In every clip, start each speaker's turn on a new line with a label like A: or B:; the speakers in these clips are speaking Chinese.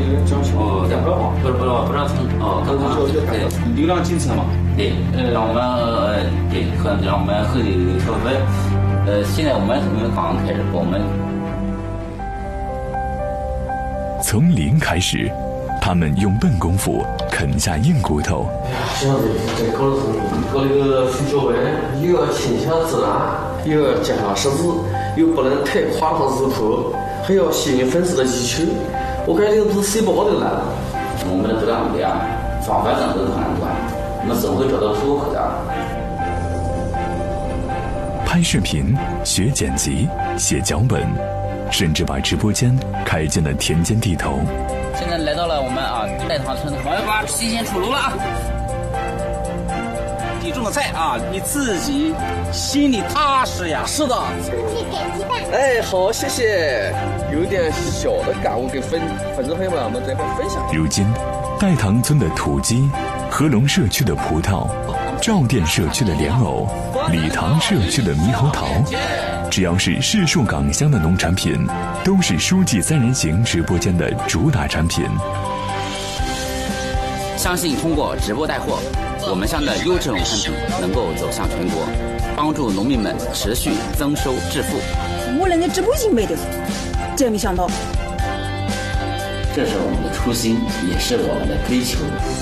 A: 人讲起
B: 哦，
A: 不了嘛，
B: 不知道从
A: 对，流量进城嘛，
B: 对，让我们让我们后头消费，现在我们刚开始，我们
C: 从零开始，他们用笨功夫啃下硬骨头。
D: 哎呀，现在在搞的是搞那个水饺呗，又要清香自然，又要加上食子，又不能太夸张日破，还要吸引粉丝的需求。我感觉不是谁包的难。
B: 我们的质量不一样，方法上都是很难管，我们总会找到出口的。
C: 拍视频、学剪辑、写脚本，甚至把直播间开进了田间地头。
B: 现在来到了我们代塘村，我要把新鲜出炉了啊！
A: 你种的菜啊，你自己心里踏实呀。是的。
E: 出去给鸡蛋。
D: 哎，好，谢谢。有点小的感悟，给粉丝朋友们我们这块分享。
C: 如今，代塘村的土鸡、合龙社区的葡萄、赵店社区的莲藕、礼堂社区的猕猴桃，只要是柿树岗乡的农产品，都是书记3人行直播间的主打产品。
B: 相信通过直播带货，我们乡的优质农产品能够走向全国，帮助农民们持续增收致富。
F: 我能在直播间卖的，真没想到。
B: 这是我们的初心，也是我们的追求。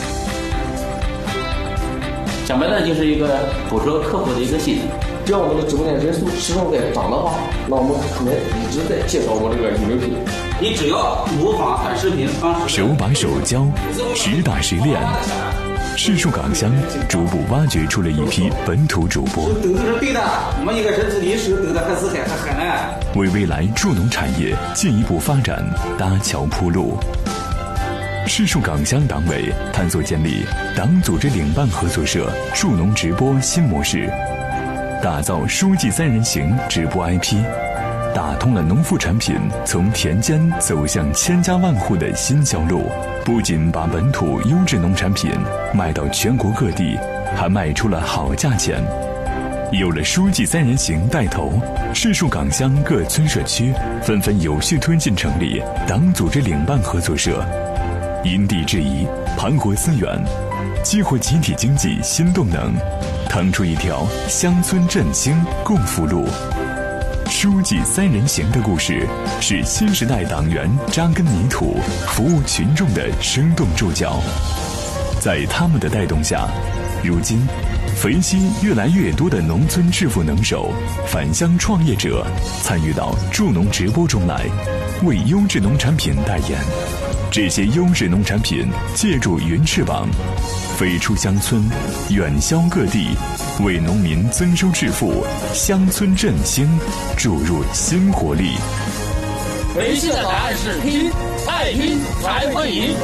B: 讲白了就是一个捕捉客户的一个心。
D: 只要我们的直播间人数始终在涨的话，那我们可能一直在介绍我们这个饮料品。
A: 你只要模仿看视频方式，
C: 手把手教，实打实练。柿树岗乡逐步挖掘出了一批本土主播，
A: 抖的是对的，我们一个人子历史抖得很死海很狠呢，
C: 为未来助农产业进一步发展搭桥铺路。柿树岗乡党委探索建立党组织领办合作社助农直播新模式，打造书记3人行直播 IP， 打通了农副产品从田间走向千家万户的新销路。不仅把本土优质农产品卖到全国各地，还卖出了好价钱。有了书记3人行带头，柿树岗乡各村社区纷纷有序推进成立党组织领办合作社，因地制宜，盘活资源，激活集体经济新动能，腾出一条乡村振兴共富路。书记3人行的故事，是新时代党员扎根泥土、服务群众的生动注脚。在他们的带动下，如今肥西越来越多的农村致富能手、返乡创业者参与到助农直播中来，为优质农产品代言。这些优质农产品借助云翅膀，飞出乡村，远销各地，为农民增收致富、乡村振兴注入新活力。
A: 微信的答案是拼，爱拼才会赢。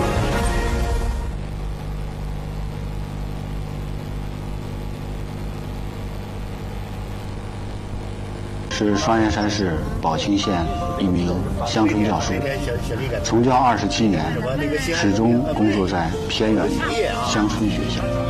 G: 是双岩山市宝清县一名乡村教师，从教27年，始终工作在偏远乡村学校。